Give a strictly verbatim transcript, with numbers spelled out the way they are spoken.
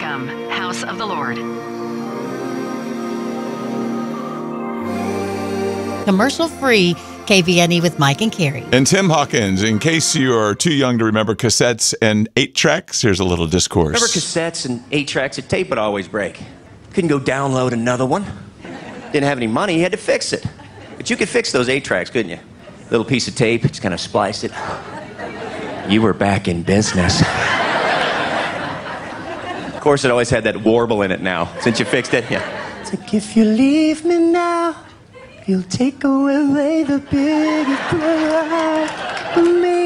Welcome, House of the Lord. Commercial-free K V N E with Mike and Carrie. And Tim Hawkins, in case you are too young to remember cassettes and eight tracks, here's a little discourse. Remember cassettes and eight tracks? A tape would always break. Couldn't go download another one. Didn't have any money, you had to fix it. But you could fix those eight tracks, couldn't you? Little piece of tape, just kind of spliced it. You were back in business. Of course, it always had that warble in it now, since you fixed it. Yeah. It's like, if you leave me now, you'll take away the biggest pride for me.